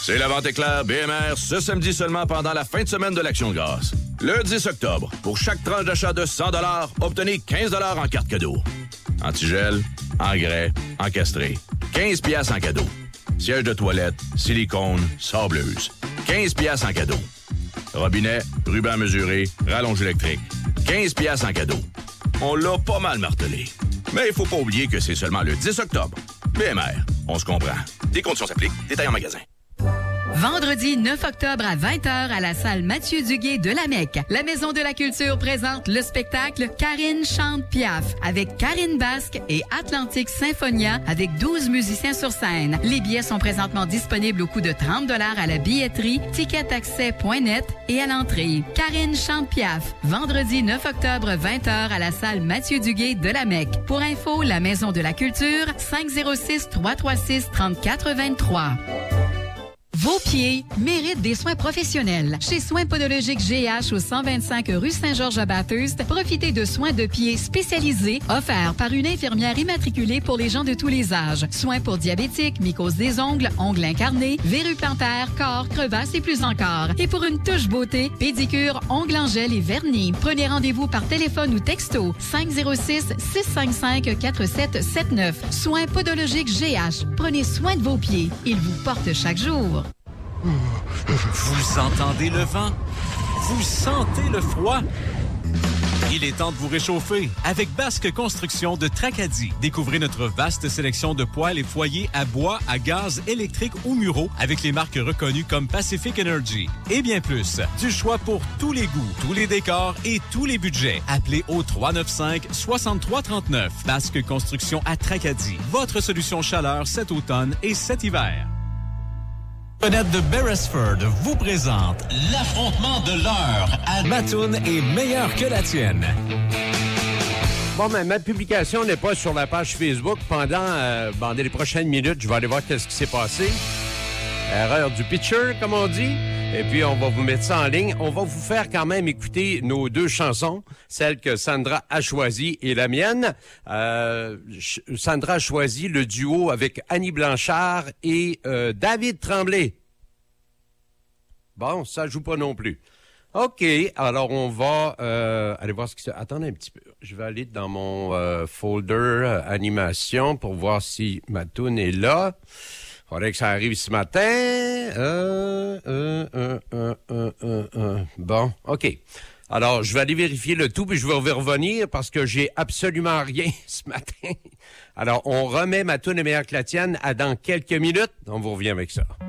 C'est la vente éclair BMR ce samedi seulement pendant la fin de semaine de l'Action de grâce. Le 10 octobre, pour chaque tranche d'achat de 100 $, obtenez 15 $ en carte cadeau. Antigel, engrais, encastré. 15 $ en cadeau. Siège de toilette, silicone, sableuse. 15 $ en cadeau. Robinet, ruban mesuré, rallonge électrique. 15 $ en cadeau. On l'a pas mal martelé. Mais il faut pas oublier que c'est seulement le 10 octobre. BMR, on se comprend. Des conditions s'appliquent. Détails en magasin. Vendredi 9 octobre à 20h à la salle Mathieu Duguay de la Mecque. La Maison de la Culture présente le spectacle Karine chante Piaf avec Karine Basque et Atlantic Symphonia avec 12 musiciens sur scène. Les billets sont présentement disponibles au coût de 30 $ à la billetterie, ticketaccès.net et à l'entrée. Karine chante Piaf, vendredi 9 octobre 20h à la salle Mathieu Duguay de la Mecque. Pour info, la Maison de la Culture, 506-336-3423. Vos pieds méritent des soins professionnels. Chez Soins Podologiques GH au 125 rue Saint-Georges-à-Bathurst, profitez de soins de pieds spécialisés offerts par une infirmière immatriculée pour les gens de tous les âges. Soins pour diabétiques, mycose des ongles, ongles incarnés, verrues plantaires, corps, crevasses et plus encore. Et pour une touche beauté, pédicure, ongles en gel et vernis. Prenez rendez-vous par téléphone ou texto 506-655-4779. Soins Podologiques GH. Prenez soin de vos pieds. Ils vous portent chaque jour. Vous entendez le vent? Vous sentez le froid? Il est temps de vous réchauffer avec Basque Construction de Tracadie. Découvrez notre vaste sélection de poêles et foyers à bois, à gaz, électrique ou muraux avec les marques reconnues comme Pacific Energy. Et bien plus, du choix pour tous les goûts, tous les décors et tous les budgets. Appelez au 395-6339. Basque Construction à Tracadie. Votre solution chaleur cet automne et cet hiver. Fenêtre de Beresford vous présente l'affrontement de l'heure à Ma toune est meilleure que la tienne. Bon, mais ma publication n'est pas sur la page Facebook. Pendant les prochaines minutes, je vais aller voir qu'est-ce qui s'est passé. Erreur du pitcher, comme on dit. Et puis, on va vous mettre ça en ligne. On va vous faire quand même écouter nos deux chansons, celle que Sandra a choisie et la mienne. Sandra a choisi le duo avec Annie Blanchard et David Tremblay. Bon, ça joue pas non plus. OK, alors on va aller voir ce qui se... Attendez un petit peu. Je vais aller dans mon folder animation pour voir si ma toune est là. Faudrait que ça arrive ce matin. Bon, OK. Alors, je vais aller vérifier le tout, puis je vais revenir parce que j'ai absolument rien ce matin. Alors, on remet ma toune est meilleure que la tienne à dans quelques minutes. On vous revient avec ça.